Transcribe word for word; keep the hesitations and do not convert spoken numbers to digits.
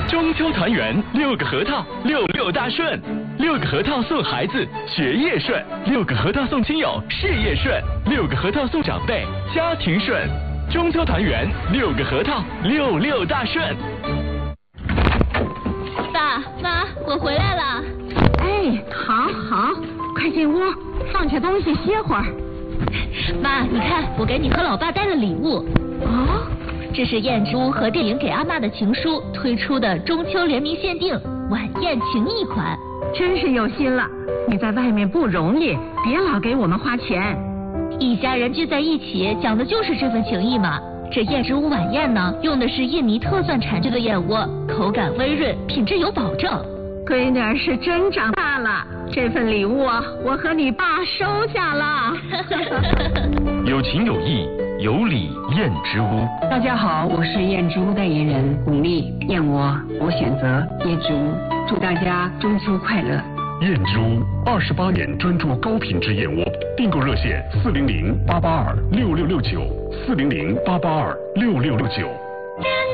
中秋团圆，六个核桃，六六大顺。六个核桃送孩子，学业顺；六个核桃送亲友，事业顺；六个核桃送长辈，家庭顺。中秋团圆，六个核桃，六六大顺。 爸妈，我回来了。 哎，好好，快进屋，放下东西歇会儿。 妈，你看，我给你和老爸带了礼物。 哦， 这是燕之屋和电影给阿嬷的情书推出的中秋联名限定晚宴情谊款。 真是有心了，你在外面不容易，别老给我们花钱。 一家人聚在一起，讲的就是这份情谊嘛。这燕之屋晚宴呢，用的是印尼特蒜产制的燕窝，口感微润，品质有保证。 闺女儿是真长大了，这份礼物啊，我和你爸收下了。 有情有义，有礼燕之屋。 大家好，我是燕之屋代言人巩俐，燕窝我选择燕之屋，祝大家中秋快乐。 燕之屋二十八年专注高品质燕窝，订购热线四零零八八二六六六九，四零零八八二六六六九。